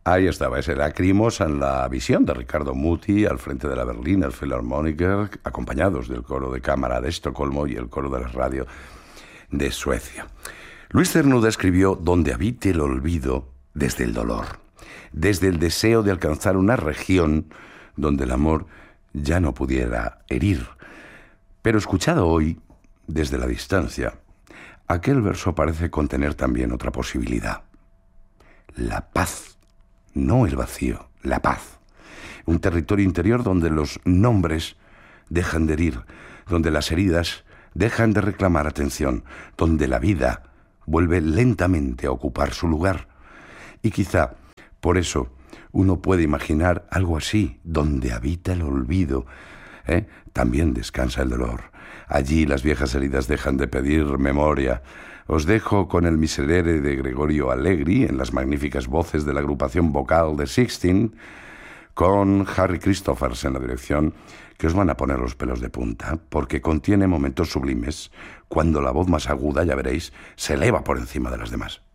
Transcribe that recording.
Ahí estaba ese Lacrimosa en la visión de Ricardo Muti al frente de la Berliner Philharmoniker, acompañados del coro de cámara de Estocolmo y el coro de la radio de Suecia. Luis Cernuda escribió Donde habite el olvido desde el dolor, desde el deseo de alcanzar una región donde el amor ya no pudiera herir. Pero escuchado hoy, desde la distancia, aquel verso parece contener también otra posibilidad. La paz. No el vacío, la paz. Un territorio interior donde los nombres dejan de herir, donde las heridas dejan de reclamar atención, donde la vida vuelve lentamente a ocupar su lugar. Y quizá, por eso, uno puede imaginar algo así, donde habita el olvido, también descansa el dolor. Allí las viejas heridas dejan de pedir memoria. Os dejo con el Miserere de Gregorio Allegri en las magníficas voces de la agrupación vocal de Sixteen, con Harry Christophers en la dirección, que os van a poner los pelos de punta, porque contiene momentos sublimes cuando la voz más aguda, ya veréis, se eleva por encima de las demás.